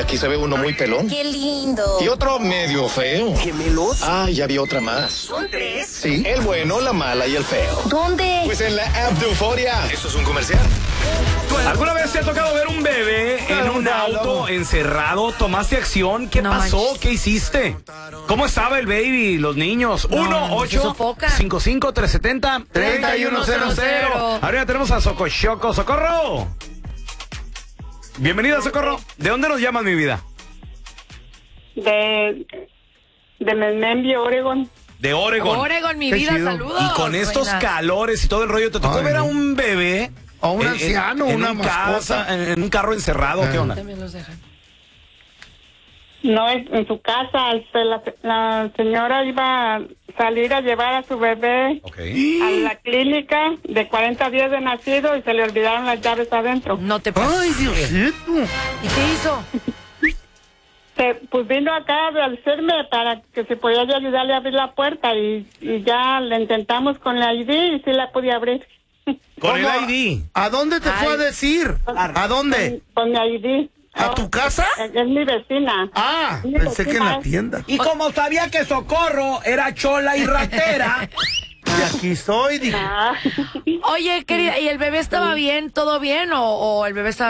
aquí se ve uno muy pelón. ¡Qué lindo! Y otro medio feo. ¿Gemelos? Ah, y había otra más. ¿Son 3? Sí, el bueno, la mala y el feo. ¿Dónde? Pues en la app de Euforia. ¿Esto es un comercial? ¿Alguna vez te ha tocado ver un bebé en un auto encerrado? ¿Tomaste acción? ¿Qué pasó? manches. ¿Qué hiciste? ¿Cómo estaba el baby, los niños? se 1-855-370-3100. Ahora ya tenemos a Socochoco. ¡Socorro! Bienvenida, Socorro. ¿De dónde nos llamas, mi vida? De Memphis, Oregon. De Oregon. Oregon, mi Qué vida, chido. saludos. Y con estos reina. calores y todo el rollo, ¿te tocó Ay, ver a no. un bebé? O un anciano, una mascota. en un carro encerrado, ¿qué onda? También los dejan. No, en su casa. La señora iba a salir a llevar a su bebé Ok. a la clínica de 40 días de nacido y se le olvidaron las llaves adentro. No te pases. Ay, Diosito. ¿Y qué hizo? Pues vino acá a decirme para que si podía yo ayudarle a abrir la puerta y ya le intentamos con la ID y sí la pude abrir. Con el ¿Cómo? ID. ¿A dónde te fue a decir? ¿A dónde? Con mi ID. ¿A tu casa? Es mi vecina. Ah, Mi pensé que en la vecina. tienda. Y como sabía que Socorro era chola y ratera, Y aquí soy, dije. Ah. Oye, querida, ¿y el bebé estaba bien? ¿Todo bien? ¿O el bebé estaba